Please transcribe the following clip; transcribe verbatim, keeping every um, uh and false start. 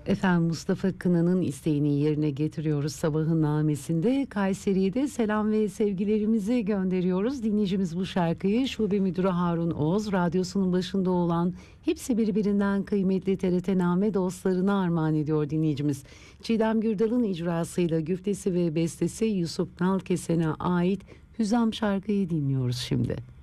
Efendim Mustafa Kına'nın isteğini yerine getiriyoruz sabahın namesinde. Kayseri'ye de selam ve sevgilerimizi gönderiyoruz. Dinleyicimiz bu şarkıyı Şube Müdürü Harun Oğuz, radyosunun başında olan hepsi birbirinden kıymetli T R T Name dostlarına armağan ediyor dinleyicimiz. Çiğdem Gürdal'ın icrasıyla güftesi ve bestesi Yusuf Nalkesen'e ait Hüzam şarkıyı dinliyoruz şimdi.